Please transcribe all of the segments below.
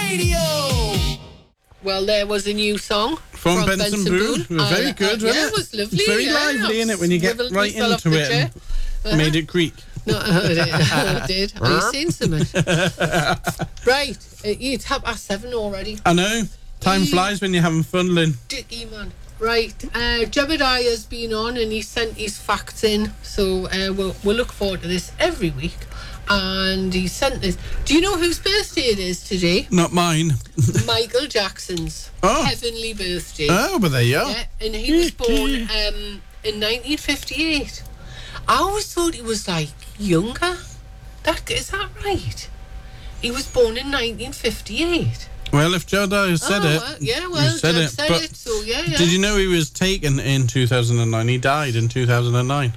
Radio. Well, there was a new song from Benson Boone. Very good, wasn't yeah, it? it was lovely. It's very yeah, lively, isn't it, when you get swiveled right myself into off the it chair. and made it creak. No, I did. Are you saying something? Right, it's 7:30 already. I know. Time flies when you're having fun, Lynn. Dicky, man. Right, Jebediah's been on and he sent his facts in, so we'll look forward to this every week. And he sent this. Do you know whose birthday it is today? Not mine. Michael Jackson's heavenly birthday. Oh, but there you are. Yeah, and he was born in 1958. I always thought he was like younger. Is that right? He was born in 1958. Well, if Jebediah said it, yeah, well, said Jeb it. said But it, so yeah. did you know he was taken in 2009? He died in 2009.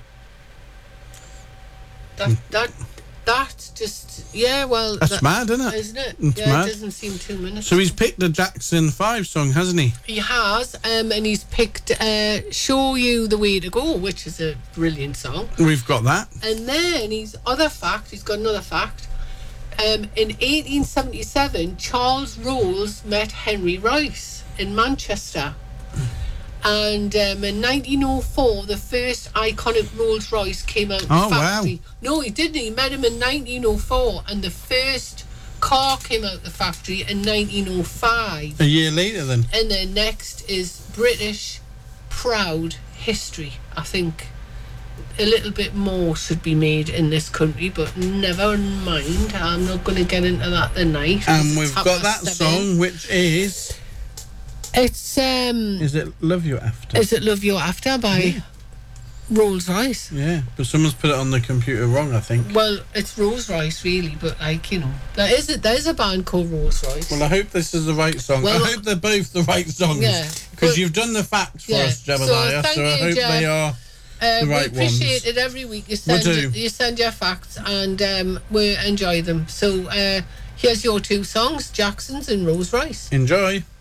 That just, yeah, well... That's mad, isn't it? Isn't it? It's mad. It doesn't seem 2 minutes. So he's picked the Jackson 5 song, hasn't he? He has, and he's picked Show You the Way to Go, which is a brilliant song. We've got that. And then he's got another fact. In 1877, Charles Rolls met Henry Royce in Manchester. And in 1904, the first iconic Rolls Royce came out of the factory. Wow. No, he didn't. He met him in 1904, and the first car came out of the factory in 1905. A year later, then. And then next is British proud history. I think a little bit more should be made in this country, but never mind. I'm not going to get into that tonight. And we've got that song, which is... It's Is it Love You After? Is it Love You After by Rolls Royce? Yeah, but someone's put it on the computer wrong, I think. Well, it's Rolls Royce really, but there's a band called Rolls Royce. Well, I hope this is the right song. Well, I hope they're both the right songs. Yeah, because you've done the facts for us, Jebediah, so I hope they are the right ones. We appreciate it every week. You send your facts and we enjoy them. So here's your two songs, Jackson's and Rolls Royce. Enjoy.